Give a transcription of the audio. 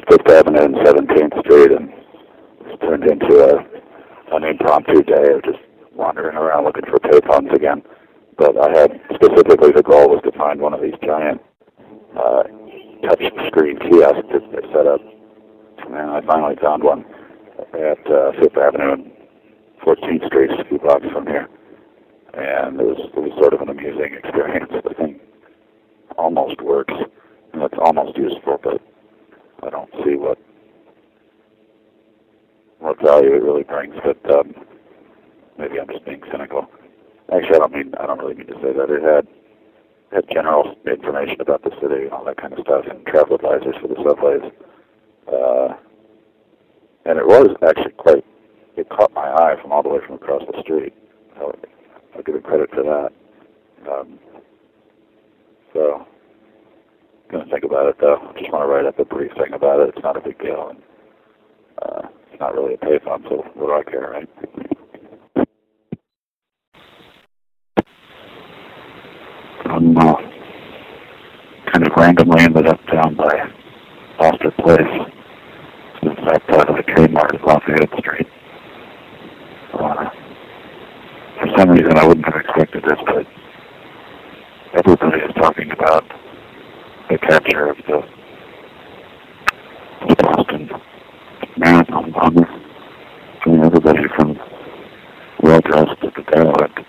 Fifth Avenue and 17th Street, and it's turned into an impromptu day of just wandering around looking for payphones again. But I had specifically the goal was to find one of these giant touch screen kiosks that they set up, and I finally found one at Fifth Avenue and 14th Street, a few blocks from here. And it was sort of an amusing experience. The thing almost works, and it's almost useful, but I don't see what value it really brings. But maybe I'm just being cynical. Actually, I don't really mean to say that. It had general information about the city and all that kind of stuff, and travel advisors for the subways. And it was actually it caught my eye from all the way from across the street. I'll give it credit for that. So, I'm going to think about it, though. I just want to write up a brief thing about it. It's not a big deal, and it's not really a payphone, so what do I care, right? Kind of randomly ended up down by Foster Place. It's in fact part of the Kmart at Lafayette Street. For some reason I wouldn't have expected this, but everybody is talking about the capture of the Boston Marathon bomber. I mean, everybody from well-dressed at the Dow at